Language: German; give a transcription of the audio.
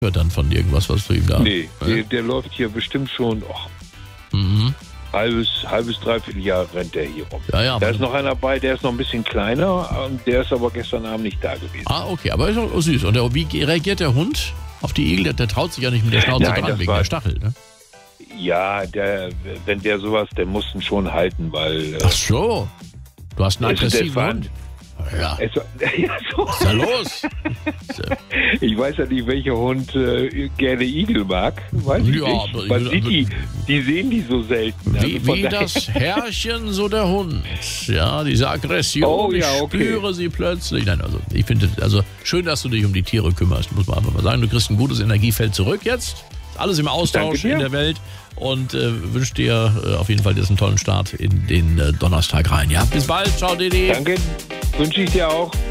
hört dann von irgendwas, was du ihm da... Nee, der läuft hier bestimmt schon halbes, dreiviertel Jahr rennt der hier rum. Ja, da ist noch einer bei, der ist noch ein bisschen kleiner und der ist aber gestern Abend nicht da gewesen. Ah, okay, aber ist auch süß. Und wie reagiert der Hund auf die Igel? Der traut sich ja nicht mit der Schnauze dran, wegen der Stachel, ne? Ja, wenn der sowas, der muss ihn schon halten, weil... Ach so, du hast einen aggressiven Hund. Ja. Was ist da los? Ich weiß ja nicht, welcher Hund gerne Igel mag. Weiß ich nicht. Man sieht die sehen die so selten. Wie das Herrchen, so der Hund. Ja, diese Aggression, ich spüre sie plötzlich. Nein, also ich finde, schön, dass du dich um die Tiere kümmerst, muss man einfach mal sagen. Du kriegst ein gutes Energiefeld zurück jetzt. Alles im Austausch in der Welt. Und wünsche dir auf jeden Fall diesen tollen Start in den Donnerstag rein. Ja, bis bald. Ciao, Didi. Danke. Wünsche ich dir auch.